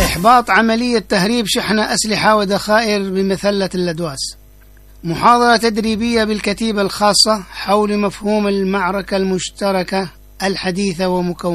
إحباط عملية تهريب شحنة أسلحة وذخائر بمثلة اللدواس. محاضرة تدريبية بالكتيبة الخاصة حول مفهوم المعركة المشتركة الحديثة ومكوناتها.